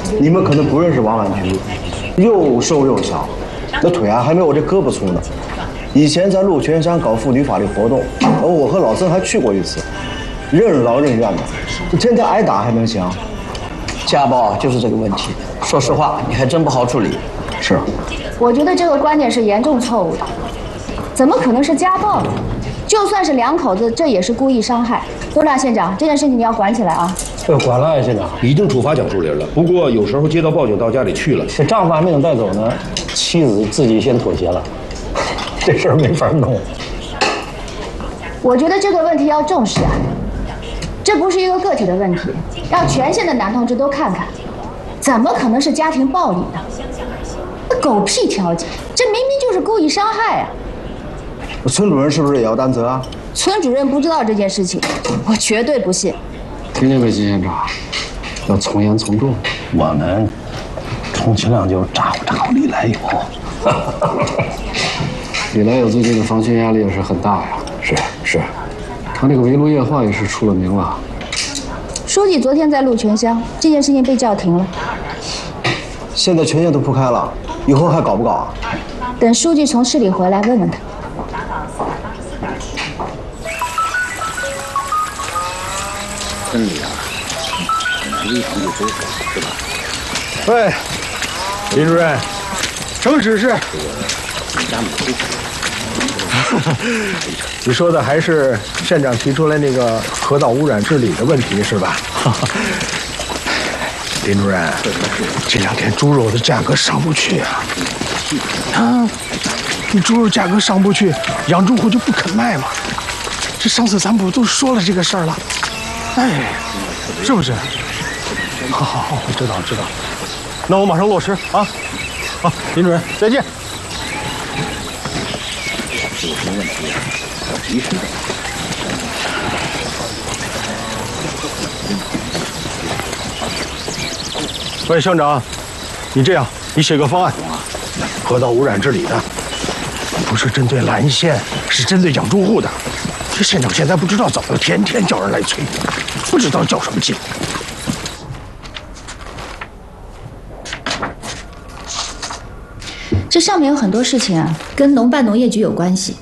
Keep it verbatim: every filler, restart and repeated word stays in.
你们可能不认识王婉菊，又瘦又小，那腿啊还没我这胳膊粗呢。以前在鹿泉山搞妇女法律活动，而我和老曾还去过一次，任劳任怨的，天天挨打还能行？ 家暴就是这个问题。说实话，你还真不好处理。 是， 我觉得这个观点是严重错误的。怎么可能是家暴呢？就算是两口子，这也是故意伤害。督察县长，这件事情你要管起来啊！ 这管了，县长已经处罚蒋树林了。不过有时候接到报警到家里去了， 这丈夫还没等带走呢，妻子自己先妥协了，这事儿没法弄。 我觉得这个问题要重视啊，这不是一个个体的问题，让全县的男同志都看看，怎么可能是家庭暴力呢？那狗屁调解，这明明就是故意伤害啊！ 村主任是不是也要担责啊？ 村主任不知道这件事情，我绝对不信。 听见没，金县长？要从严从重。 我们充其量就咋呼咋呼李来友。 李来友最近的防线压力也是很大呀。 是是， 他那个围炉夜话也是出了名了。 书记昨天在鹿泉乡，这件事情被叫停了。 现在全县都铺开了，以后还搞不搞啊？ 等书记从市里回来，问问他。 村里啊，非常的多，是吧？ 喂，林主任，什么指示？你说的还是县长提出来那个河道污染治理的问题是吧？林主任，这两天猪肉的价格上不去啊！啊，你猪肉价格上不去，养猪户就不肯卖嘛。这上次咱不都说了这个事儿了？哎，是不是？好好好，我知道知道。那我马上落实啊！好，林主任，再见。 有什么问题要及时的。 喂，乡长，你这样，你写个方案，河道污染治理的，不是针对蓝县，是针对养猪户的。这县长现在不知道怎么了，天天叫人来催，不知道较什么劲。 这上面有很多事情啊，跟农办农业局有关系。